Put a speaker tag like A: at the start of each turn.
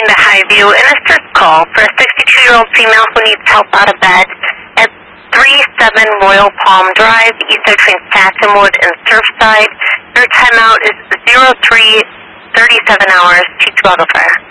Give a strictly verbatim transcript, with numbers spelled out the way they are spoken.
A: to Highview, an assist call for a sixty-two-year-old female who needs help out of bed at three seven Royal Palm Drive, east between Saxonwood and Surfside. Your timeout is zero three thirty-seven hours to twelve oh five.